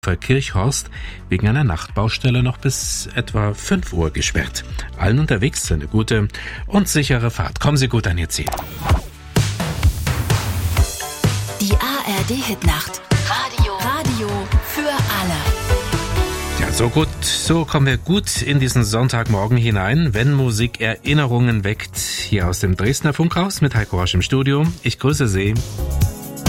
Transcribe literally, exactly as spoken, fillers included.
Kirchhorst wegen einer Nachtbaustelle noch bis etwa fünf Uhr gesperrt. Allen unterwegs eine gute und sichere Fahrt. Kommen Sie gut an Ihr Ziel. Die A R D-Hitnacht. Radio. Radio für alle. Ja, so gut, so kommen wir gut in diesen Sonntagmorgen hinein, wenn Musik Erinnerungen weckt. Hier aus dem Dresdner Funkhaus mit Heiko Rosch im Studio. Ich grüße Sie.